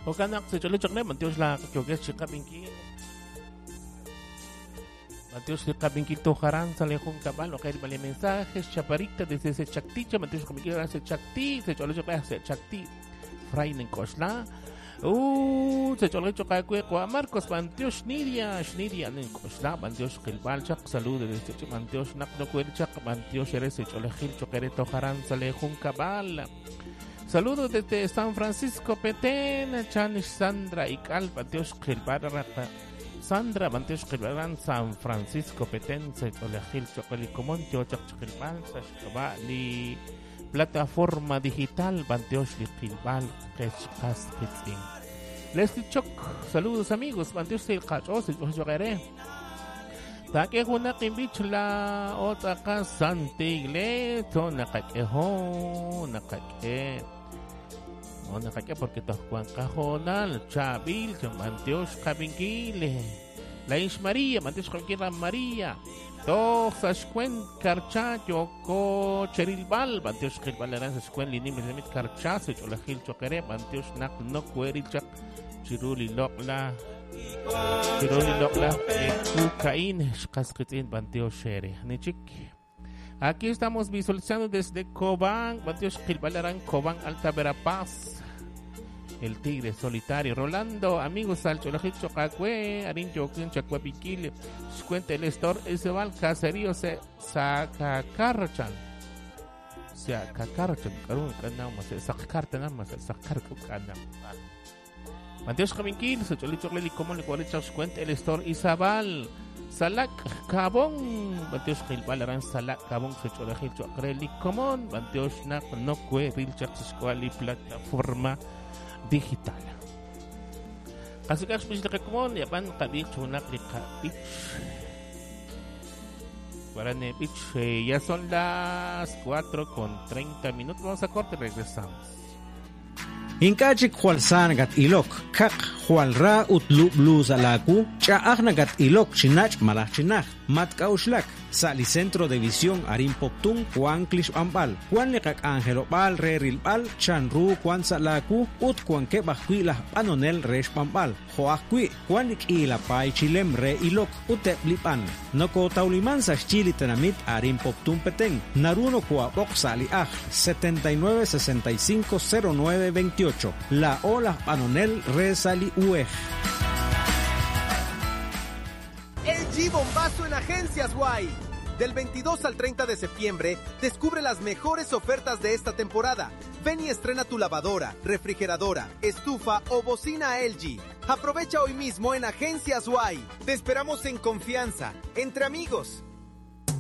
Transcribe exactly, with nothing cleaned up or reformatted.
O kanak se chole chokne mantios la choque chica pinki. Mantios chica pinki tojaran sale con cabal o caer vale mensajes chaparita desde ese chacticha mantios como quiera hacer chacti se chole chokne hacer chacti. Frain en Kosla. Uh, se chole choca kue kwa Marcos mantios Nidia, Nidia en Kosla, mantios kilbal chak salud desde mantios nak no kuer chak mantios eres se chole gil chokere tojaran sale con cabal. Saludos desde San Francisco Petén, Chanish Sandra y Cal, Banteos Gilbarra, Sandra, Banteos Gilbarran, San Francisco Petén, se Olegil Chocolicomón, Chochac Gilbal, Sashkabali, plataforma digital, Banteos Gilbal, Keshkas Kitzin. Leslie Choc, saludos amigos, Banteos Gilcachos, Jogaré. Take una kimbich la otra casa antigle, Tonakakeho, Nakake. No, nakakya porque tojuan cajonal, chabil, manteos cabinquile, la Ish María, manteos cabinquila María, dos sascuen carcha, yoko cherilbal, manteos chilbal eran sascuen linim limit carcha, se chola gil chocere, manteos nak no cuerichak, chiruli lokla, chiruli lokla, kukain, shkaskitin, manteos shere, nichik. Aquí estamos visualizando desde Cobán, Mateos Gilbalarán, Cobán, Alta Verapaz, el tigre solitario. Rolando, amigos, al Cholajit Chocacue, Arin Choquín, Chacuapiquile, cuenta el estor, ese va al caserío, se sacacarchan. Se sacacarchan, carun, canama, se sacartan, ama, se sacarcan, canama. Mateos Cabinquil, se Cholit Chocleli, como le cualichas, cuenta el estor, Isabal. Salak Cabón, Banteos Gilbalaran, Salak Cabón, se Cholajil Chocreli, Comón, Banteos Nak, no Cue, Rilchak, Squali, plataforma digital. Así que es de Comón, ya van a ver una aplica Beach. Guarane Beach, ya son las cuatro con treinta minutos. Vamos a corte y regresamos. Inkachik Jualsan gat ilok, kak Jualra utlu blues alaku, chaagna gat ilok chinach malach chinach, mat kauslak, sali centro de visión arim poptung, Juan Klish Ambal, Juan lekak Angelo Bal, re rilbal, chanru Juan Salaku, ut Juan ke bakwilah panonel resh pambal, Joakwi, Juan ik ila pai chilem re ilok, utep lipan, noko tauliman sa chili tenamit arim poptung peteng, naruno kwa bok sali ah, setenta y nueve sesenta y cinco cero nueve veintiocho. La Ola Panonel Resali U E. El G Bombazo en Agencias Guay. Del veintidós al treinta de septiembre, descubre las mejores ofertas de esta temporada. Ven y estrena tu lavadora, refrigeradora, estufa o bocina L G. Aprovecha hoy mismo en Agencias Guay. Te esperamos en confianza, entre amigos.